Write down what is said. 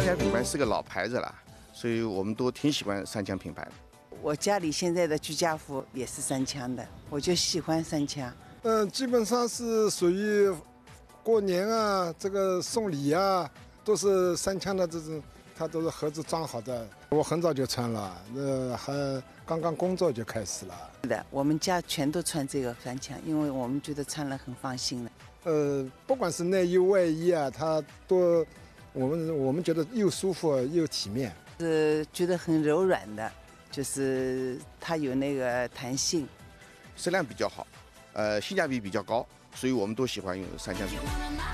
三枪品牌是个老牌子了，所以我们都挺喜欢三枪品牌的。 我家里现在的居家服也是三枪的，我就喜欢三枪。 基本上是属于过年啊，这个送礼啊，都是三枪的这种，它都是盒子装好的。我很早就穿了，还刚刚工作就开始了。 是的，我们家全都穿这个三枪，因为我们觉得穿了很放心了。 不管是内衣外衣啊，它都我们觉得又舒服又体面， 是觉得很柔软的，就是它有那个弹性， 质量比较好，性价比比较高，所以我们都喜欢用三枪品牌。